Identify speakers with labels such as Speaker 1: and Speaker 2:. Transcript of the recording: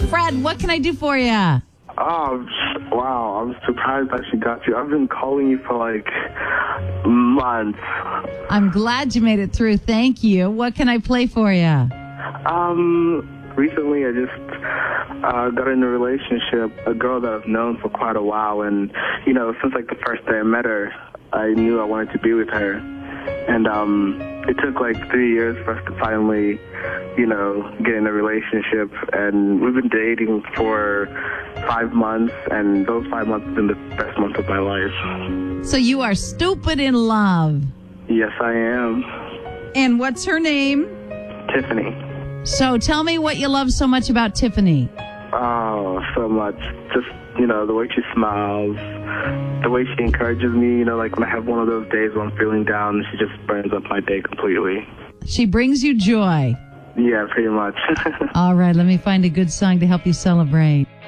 Speaker 1: Fred, what can I do for you?
Speaker 2: Oh, wow. I'm surprised I actually got you. I've been calling you for like months.
Speaker 1: I'm glad you made it through. Thank you. What can I play for you?
Speaker 2: Recently I just got in a relationship, a girl that I've known for quite a while. And, you know, since like the first day I met her, I knew I wanted to be with her. And it took like 3 years for us to finally, you know, get in a relationship. And we've been dating for 5 months, and those 5 months have been the best months of my life.
Speaker 1: So you are stupid in love.
Speaker 2: Yes, I am.
Speaker 1: And what's her name?
Speaker 2: Tiffany.
Speaker 1: So tell me what you love so much about Tiffany.
Speaker 2: Oh, so much. Just, you know, the way she smiles, the way she encourages me, you know, like when I have one of those days when I'm feeling down, she just brightens up my day completely.
Speaker 1: She brings you joy.
Speaker 2: Yeah, pretty much.
Speaker 1: All right, let me find a good song to help you celebrate.